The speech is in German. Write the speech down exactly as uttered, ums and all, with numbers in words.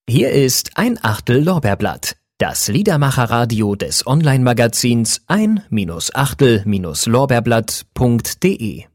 Hier ist ein Achtel Lorbeerblatt, das Liedermacherradio des Online-Magazins ein Achtel Lorbeerblatt punkt de.